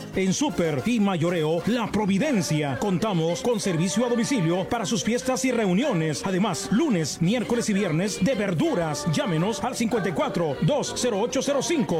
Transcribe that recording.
En Super y Mayoreo La Providencia. Contamos con servicio a domicilio para sus fiestas y reuniones. Además, lunes, miércoles y viernes de verduras. Llámenos al 54 20805.